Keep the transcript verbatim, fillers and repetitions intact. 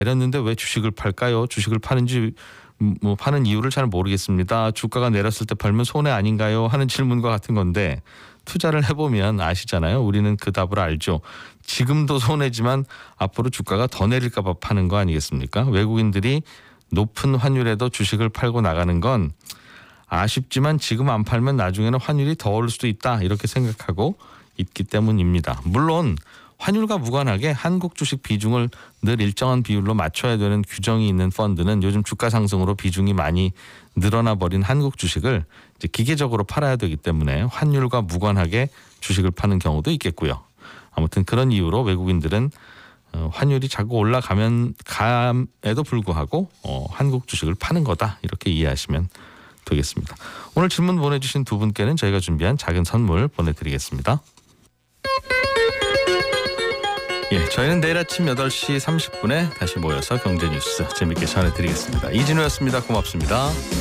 내렸는데 왜 주식을 팔까요? 주식을 파는지 뭐 파는 이유를 잘 모르겠습니다. 주가가 내렸을 때 팔면 손해 아닌가요? 하는 질문과 같은 건데 투자를 해보면 아시잖아요. 우리는 그 답을 알죠. 지금도 손해지만 앞으로 주가가 더 내릴까 봐 파는 거 아니겠습니까? 외국인들이 높은 환율에도 주식을 팔고 나가는 건 아쉽지만 지금 안 팔면 나중에는 환율이 더 오를 수도 있다 이렇게 생각하고 있기 때문입니다. 물론 환율과 무관하게 한국 주식 비중을 늘 일정한 비율로 맞춰야 되는 규정이 있는 펀드는 요즘 주가 상승으로 비중이 많이 늘어나 버린 한국 주식을 이제 기계적으로 팔아야 되기 때문에 환율과 무관하게 주식을 파는 경우도 있겠고요. 아무튼 그런 이유로 외국인들은 환율이 자꾸 올라가면 감에도 불구하고 어, 한국 주식을 파는 거다 이렇게 이해하시면 되겠습니다. 오늘 질문 보내주신 두 분께는 저희가 준비한 작은 선물 보내드리겠습니다. 예, 저희는 내일 아침 여덟 시 삼십 분에 다시 모여서 경제 뉴스 재밌게 전해드리겠습니다. 이진우였습니다. 고맙습니다.